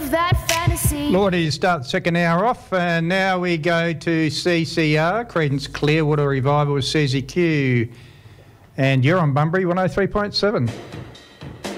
live that fantasy. Lordy, start the second hour off, and now we go to CCR, Creedence Clearwater Revival with Susie Q. And you're on Bunbury 103.7.